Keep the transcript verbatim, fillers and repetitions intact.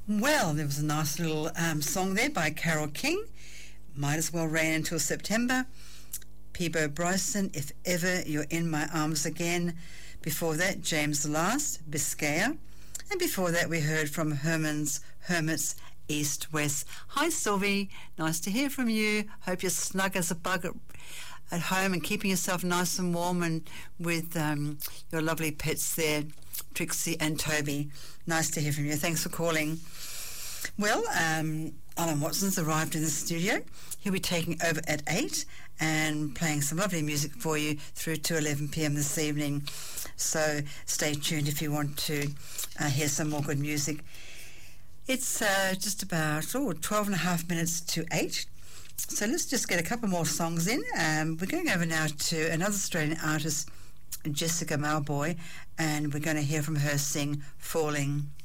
Well, there was a nice little um, song there by Carole King. Might as well rain until September. Peabo Bryson, If Ever You're in My Arms Again. Before that, James Last, Biscaya. And before that, we heard from Herman's Hermits, East West. Hi, Sylvie. Nice to hear from you. Hope you're snug as a bug at, at home and keeping yourself nice and warm and with um, your lovely pets there, Trixie and Toby. Nice to hear from you. Thanks for calling. Well, um, Alan Watson's arrived in the studio. He'll be taking over at eight and playing some lovely music for you through to eleven p.m. this evening. So stay tuned if you want to uh, hear some more good music. It's uh, just about oh, twelve and a half minutes to eight. So let's just get a couple more songs in. Um, we're going over now to another Australian artist, Jessica Mauboy, and we're going to hear from her sing Falling.